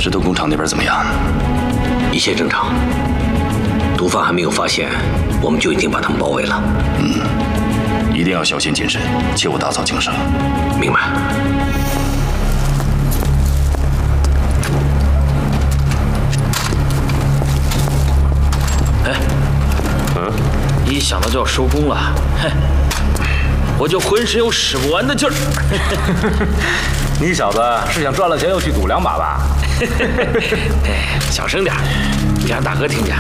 石头工厂那边怎么样？ 一切正常，毒贩还没有发现，我们就已经把他们包围了。 一定要小心谨慎，切勿打草惊蛇。 明白。哎，一想到就要收工了，嘿，我就浑身有使不完的劲儿。 你小子是想赚了钱又去赌2把吧？ 哎，小声点，别让大哥听见。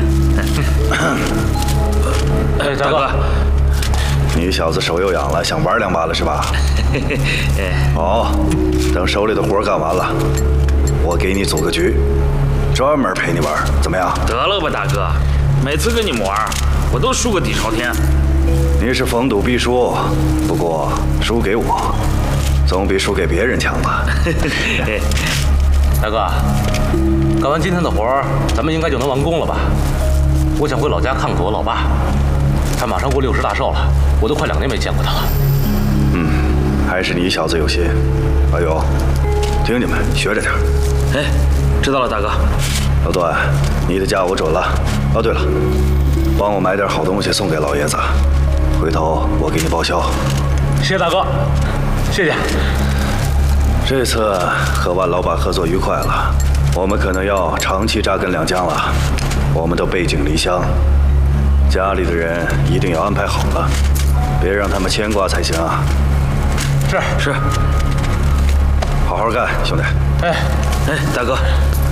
哎，大哥， 你小子手又痒了，想玩2把了是吧？好，等手里的活干完了，我给你组个局，专门陪你玩，怎么样？ 得了吧，大哥，每次跟你们玩，我都输个底朝天。 你是逢赌必输，不过输给我，总比输给别人强吧？ 大哥，干完今天的活儿，咱们应该就能完工了吧？我想回老家看看我老爸，他马上过60大寿了，我都快2年没见过他了。 还是你小子有心。哎呦，听你们学着点。 哎，知道了，大哥。 老段，你的价我准了。哦，对了，帮我买点好东西送给老爷子，回头我给你报销。 谢谢大哥，谢谢。 这次和万老板合作愉快了，我们可能要长期扎根两江了。我们都背井离乡，家里的人一定要安排好了，别让他们牵挂才行啊。 是， 好好干，兄弟。 哎， 大哥。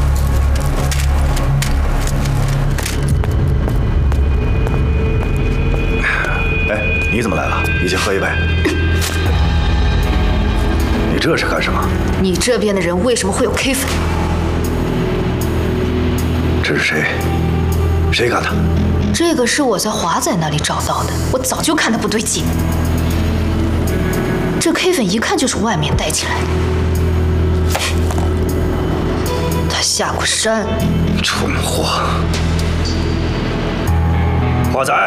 哎，你怎么来了？一起喝一杯。你这是干什么？ 你这边的人为什么会有 K 粉？ 这是谁？谁干的？ 这个是我在华仔那里找到的，我早就看他不对劲。这 K 粉一看就是外面带进来的，他下过山。 蠢货！华仔，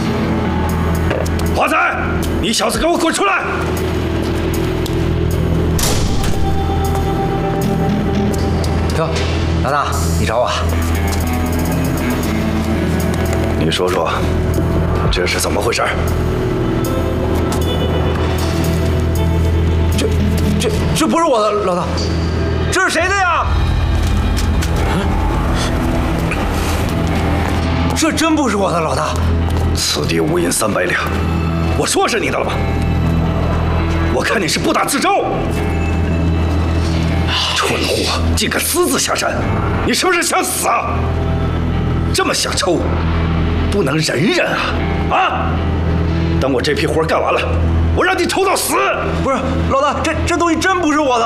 华仔，你小子给我滚出来！ 哟，老大，你找我？ 你说说，这是怎么回事？ 这不是我的，老大，这是谁的呀？这真不是我的，老大。 此地无银300两，我说是你的了吧？我看你是不打自招。蠢货，竟敢私自下山！你是不是想死啊？这么想抽，不能忍忍啊！啊！等我这批活干完了，我让你抽到死！ 不是，老大，这东西真不是我的。